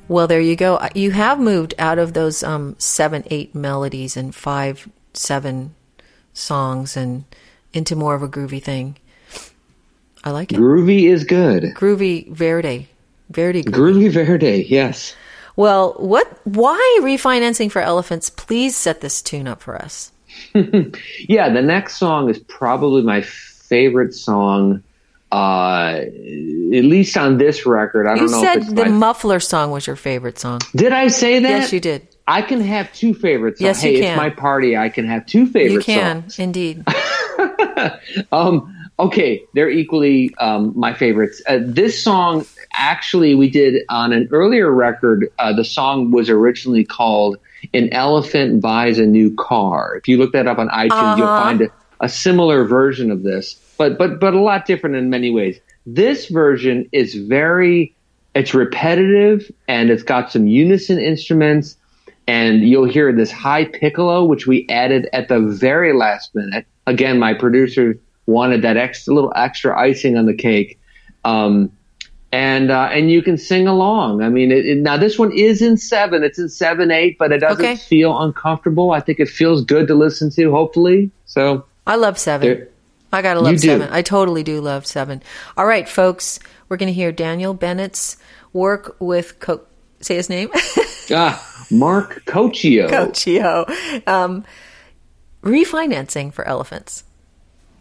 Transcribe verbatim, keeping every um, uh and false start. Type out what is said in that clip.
Well, there you go. You have moved out of those um, seven, eight melodies and five, seven songs and into more of a groovy thing. I like it. Groovy is good. Groovy Verde. Verde groovy. Groovy Verde, yes. Well, what? Why refinancing for elephants? Please set this tune up for us. Yeah, the next song is probably my favorite song, uh, at least on this record. I don't you know said if it's the my... Muffler song was your favorite song. Did I say that? Yes, you did. I can have two favorite songs. Yes, you hey, can. It's my party. I can have two favorite You can, songs. indeed. um, okay, they're equally um, my favorites. Uh, this song, actually, we did on an earlier record. Uh, the song was originally called "An Elephant Buys a New Car." If you look that up on iTunes, uh-huh. you'll find a, a similar version of this, but but but a lot different in many ways. This version is very, it's repetitive and it's got some unison instruments. And you'll hear this high piccolo, which we added at the very last minute. Again, my producer wanted that extra little extra icing on the cake, um, and uh, and you can sing along. I mean, it, it, now this one is in seven; it's in seven eight, but it doesn't okay. feel uncomfortable. I think it feels good to listen to. Hopefully, so I love seven. there, I gotta love you do. seven. I totally do love seven. All right, folks, we're gonna hear Daniel Bennett's work with Co- say his name. ah. Mark Cochio. Cochio. Um, refinancing for elephants.